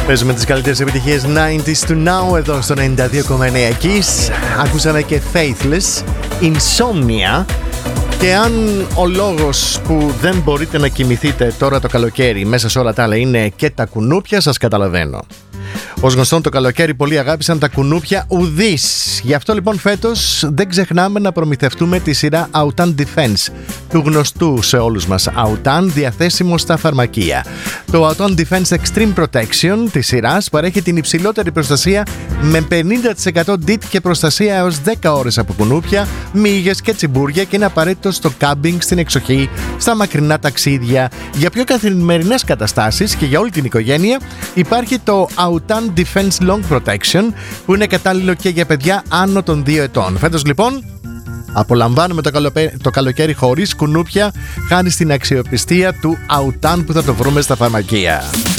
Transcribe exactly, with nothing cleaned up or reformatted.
Παίζουμε τις καλύτερες επιτυχίες ενενήντα to now εδώ στο ενενήντα δύο κόμμα εννέα Kiss. Ακούσαμε και Faithless, Insomnia. Και αν ο λόγος που δεν μπορείτε να κοιμηθείτε τώρα το καλοκαίρι μέσα σε όλα τα άλλα είναι και τα κουνούπια, σας καταλαβαίνω. Ως γνωστόν το καλοκαίρι πολλοί αγάπησαν τα κουνούπια ουδής. Γι' αυτό λοιπόν φέτος δεν ξεχνάμε να προμηθευτούμε τη σειρά Autan Defense, του γνωστού σε όλους μας Autan, διαθέσιμο στα φαρμακεία. Το Autan Defense Extreme Protection της σειράς παρέχει την υψηλότερη προστασία με πενήντα τοις εκατό ντιτ και προστασία έως δέκα ώρες από κουνούπια, μύγες και τσιμπούρια και είναι απαραίτητο στο κάμπινγκ, στην εξοχή, στα μακρινά ταξίδια. Για πιο καθημερινές καταστάσεις και για όλη την οικογένεια υπάρχει το Autan Defense Long Protection που είναι κατάλληλο και για παιδιά άνω των δύο ετών. Φέτος λοιπόν απολαμβάνουμε το, καλοπέ... το καλοκαίρι χωρίς κουνούπια χάρη στην αξιοπιστία του Autan που θα το βρούμε στα φαρμακεία.